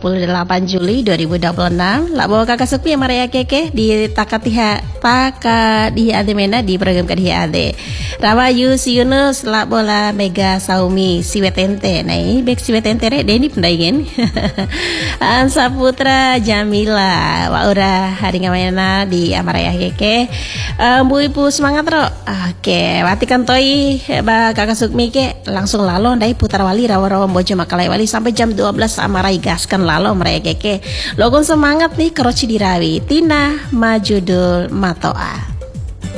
28 Juli 2026. Lak bawa kakak sepi yang Maria Keke di taka di ademena di program kadih ade. Rawa Yus Yunus lak bola Mega Saumi Siwetente. Nah ini bek Siwetente re Deni pendaingen. Ansa Putra Jamila wa ora hari ngamayana di Maria Keke. Bu Ibu semangat ro. Oke, watikan toi ba kakak Sukmi ke langsung lalu dari putar wali rawa-rawa bojo makalai wali sampai jam 12 amarai gaskan lalu mereka keke. Logon semangat nih keroci dirawi Tina Majudul Matoa.